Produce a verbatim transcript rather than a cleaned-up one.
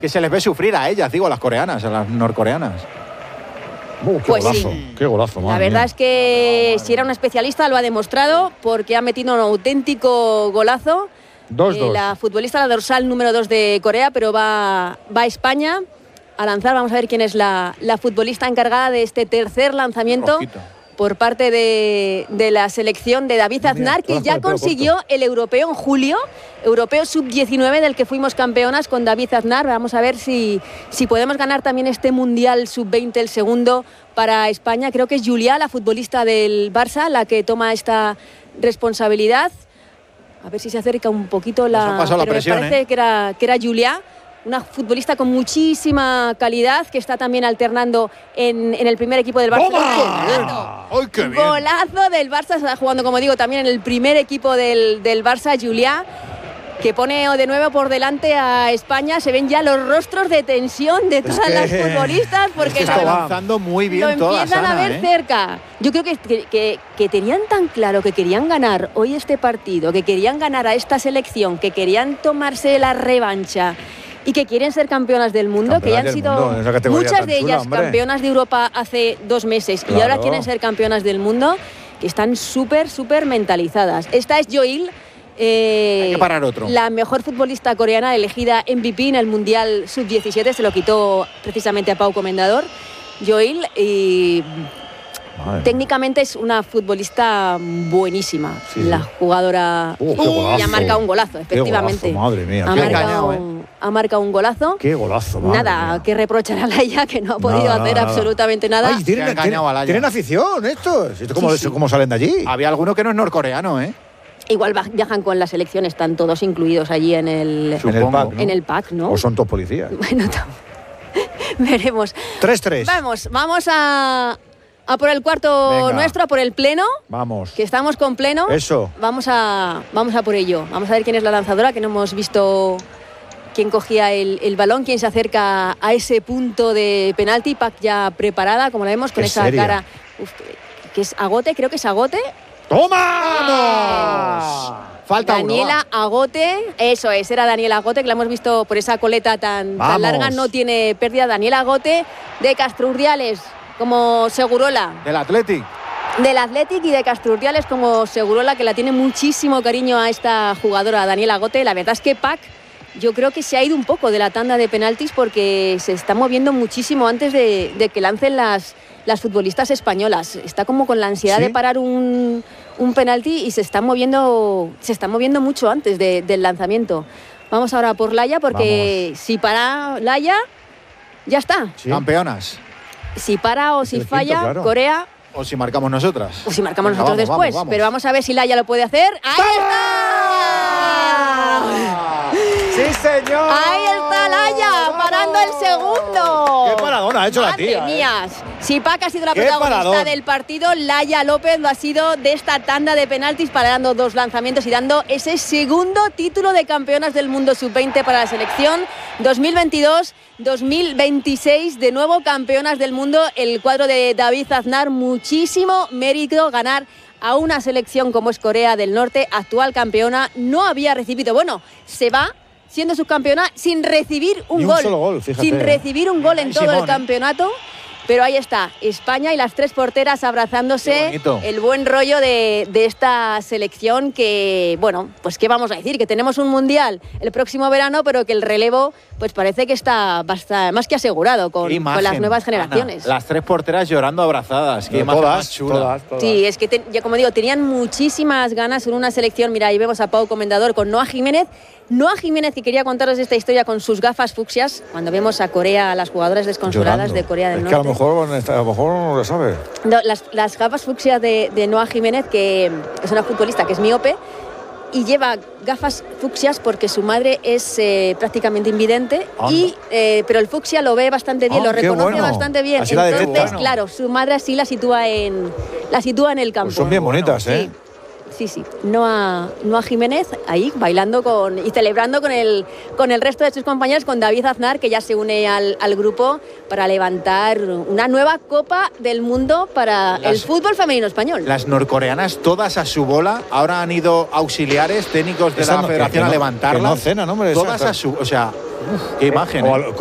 que se les ve sufrir a ellas, digo, a las coreanas, a las norcoreanas. Uh, qué Pues golazo, sí. qué golazo, La madre verdad mía. es que si era una especialista lo ha demostrado porque ha metido un auténtico golazo. Dos, Eh, dos. la futbolista, la dorsal número dos de Corea, pero va, va a España a lanzar. Vamos a ver quién es la, la futbolista encargada de este tercer lanzamiento Rojito. por parte de, de la selección de David Mira, Aznar, que todas con ya el pelo consiguió el europeo en julio, europeo sub diecinueve del que fuimos campeonas con David Aznar. Vamos a ver si, si podemos ganar también este mundial sub veinte, el segundo para España. Creo que es Julia, la futbolista del Barça, la que toma esta responsabilidad. A ver si se acerca un poquito la... Nos han pasado la pero presión, me parece ¿eh? que era, que era Julia, una futbolista con muchísima calidad, que está también alternando en, en el primer equipo del Barça. ¡Toma! ¡Ay, qué bien! Golazo del Barça, está jugando, como digo, también en el primer equipo del, del Barça, Julia, que pone de nuevo por delante a España. Se ven ya los rostros de tensión de todas que- las futbolistas, Es porque que lo- está lanzando muy lo bien todas, empiezan a Ana, ver ¿eh? cerca. Yo creo que, que, que- que tenían tan claro que querían ganar hoy este partido, que querían ganar a esta selección, que querían tomarse la revancha y que quieren ser campeonas del mundo, Campeonas que ya han del sido mundo, en esa categoría muchas tan de chula, ellas hombre. campeonas de Europa hace dos meses y Claro. ahora quieren ser campeonas del mundo, que están súper, súper mentalizadas. Esta es Joil. eh, Hay que parar otro. La mejor futbolista coreana elegida M V P en el Mundial sub diecisiete, se lo quitó precisamente a Pau Comendador. Joil, y Madre mía. técnicamente es una futbolista buenísima, Sí, la sí. jugadora. Uh, qué y golazo. ha marcado un golazo, Qué efectivamente. golazo, madre mía, Ha qué marcado, golazo. ha marcado un golazo. Qué golazo, madre Nada mía. que reprochar a Laia, que no ha podido Nada, hacer nada. absolutamente nada. Ay, tienen, Se ha engañado a Laia. tienen afición estos. ¿Esto cómo, Sí, sí. cómo salen de allí? Había alguno que no es norcoreano, ¿eh? Igual va- viajan con la selección, están todos incluidos allí en el, En el Supongo. pack, ¿no? en el pack, ¿no? ¿O son todos policías? Bueno, tam- veremos. tres tres. Vamos, vamos a, a por el cuarto Venga. nuestro, a por el pleno, Vamos. que estamos con pleno. Eso. Vamos a, vamos a por ello. Vamos a ver quién es la lanzadora, que no hemos visto quién cogía el, el balón, quién se acerca a ese punto de penalti. Pac ya preparada, como la vemos, con Qué esa seria. cara. Uf, que, que es Agote, creo que es Agote. ¡Toma! Falta uno, Daniela Agote, eso es, era Daniela Agote, que la hemos visto por esa coleta tan, tan Vamos. larga, no tiene pérdida. Daniela Agote de Castrurdiales como Segurola, Del Athletic. del Athletic, y de Castrurdiales como Segurola, que la tiene muchísimo cariño a esta jugadora, Daniela Agote. La verdad es que Pac, yo creo que se ha ido un poco de la tanda de penaltis porque se está moviendo muchísimo antes de, de que lancen las, las futbolistas españolas. Está como con la ansiedad ¿Sí? de parar un, un penalti y se está moviendo, se está moviendo mucho antes de- del lanzamiento. Vamos ahora por Laia, porque si para Laia, ya está. Sí. Campeonas. Si para o Es si el quinto, falla, claro. Corea, O si marcamos nosotras. o si marcamos Venga, nosotros vamos, después. vamos, vamos. Pero vamos a ver si Laia lo puede hacer. ¡Ahí está! ¡Sí, señor! Ahí está Laia, parando el segundo. ¡Qué paradona ha hecho la Madre tía! ¿eh? mía. Si Pac ha sido la ¡Qué protagonista paradón! del partido, Laia López lo ha sido de esta tanda de penaltis, parando dos lanzamientos y dando ese segundo título de campeonas del mundo sub veinte para la selección. dos mil veintidós dos mil veintiséis, de nuevo campeonas del mundo. El cuadro de David Aznar, muchísimo mérito ganar a una selección como es Corea del Norte, actual campeona. No había recibido, bueno, se va siendo subcampeona sin recibir un Ni un gol. solo gol, fíjate. Sin recibir un gol en Ay, todo Simón, el ¿eh? campeonato. Pero ahí está, España y las tres porteras Qué abrazándose. bonito. El buen rollo de, de esta selección que, bueno, pues qué vamos a decir, que tenemos un mundial el próximo verano, pero que el relevo pues parece que está bastante, más que asegurado con, Qué con imagen, las nuevas Ana. generaciones. Las tres porteras llorando abrazadas. Qué imagen todas, más chula. todas, todas. Sí, es que, te- ya como digo, tenían muchísimas ganas en una selección. Mira, ahí vemos a Pau Comendador con Noa Jiménez. Noa Jiménez, que quería contaros esta historia con sus gafas fucsias, cuando vemos a Corea, a las jugadoras desconsoladas Llorando. de Corea del es Norte. que a lo mejor, a lo mejor no lo sabe. No, las, las gafas fucsia de, de Noa Jiménez, que es una futbolista que es miope y lleva gafas fucsias porque su madre es eh, prácticamente invidente, Anda. y, eh, pero el fucsia lo ve bastante bien, Ah, lo qué reconoce bueno. bastante bien. Así la Entonces, detecta. claro, su madre así la sitúa en, la sitúa en el campo. Pues son bien bonitas, ¿eh? Sí. Sí, sí. Noa, Noa Jiménez ahí bailando con, y celebrando con el, con el resto de sus compañeros, con David Aznar, que ya se une al, al grupo para levantar una nueva Copa del Mundo para Las- el fútbol femenino español. Las norcoreanas todas a su bola. Ahora han ido auxiliares técnicos de Esa la no- federación que no- a levantarlas. que no cenan, hombre, Todas esa- a su... O sea, Qué imagen. O ¿eh? al-